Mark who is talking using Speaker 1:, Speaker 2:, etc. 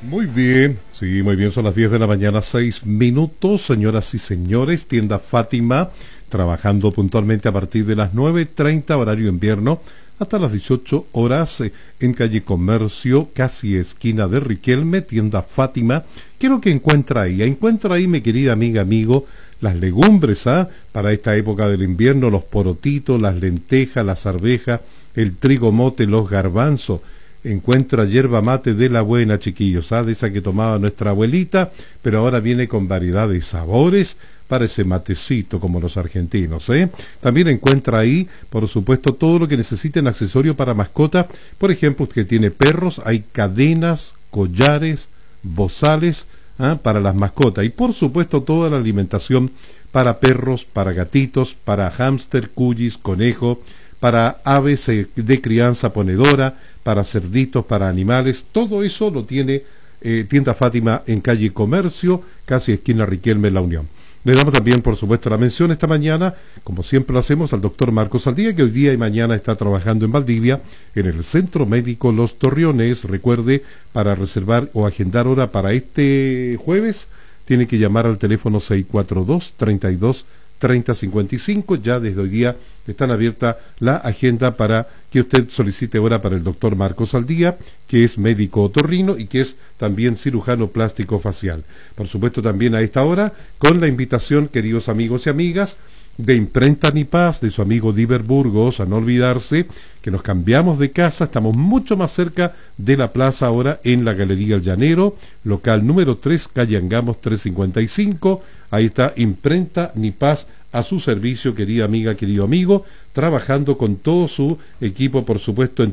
Speaker 1: Muy bien, sí, muy bien, son las 10 de la mañana, 6 minutos, señoras y señores, tienda Fátima, trabajando puntualmente a partir de las 9:30 horario invierno, hasta las 18 horas en calle Comercio, casi esquina de Riquelme, tienda Fátima. Quiero que encuentra ahí, mi querida amiga, amigo, las legumbres, para esta época del invierno, los porotitos, las lentejas, las arvejas, el trigo mote, los garbanzos. Encuentra yerba mate de la buena, chiquillos, de esa que tomaba nuestra abuelita, pero ahora viene con variedad de sabores para ese matecito como los argentinos, También encuentra ahí, por supuesto, todo lo que necesiten accesorio para mascota. Por ejemplo, usted tiene perros, hay cadenas, collares, bozales, para las mascotas. Y por supuesto, toda la alimentación para perros, para gatitos, para hámster, cuyis, conejo, para aves de crianza ponedora, para cerditos, para animales. Todo eso lo tiene tienda Fátima en calle Comercio, casi esquina Riquelme, La Unión. Le damos también, por supuesto, la mención esta mañana, como siempre lo hacemos, al doctor Marcos Aldía, que hoy día y mañana está trabajando en Valdivia, en el Centro Médico Los Torriones. Recuerde, para reservar o agendar hora para este jueves, tiene que llamar al teléfono 642-32-3055. Ya desde hoy día están abierta la agenda para que usted solicite hora para el doctor Marcos Aldía, que es médico otorrino y que es también cirujano plástico facial. Por supuesto, también a esta hora, con la invitación, queridos amigos y amigas, de Imprenta Ni Paz, de su amigo Diver Burgos, a no olvidarse que nos cambiamos de casa, estamos mucho más cerca de la plaza ahora en la Galería El Llanero, local número 3, calle Angamos 355, ahí está Imprenta Ni Paz a su servicio, querida amiga, querido amigo, trabajando con todo su equipo, por supuesto, en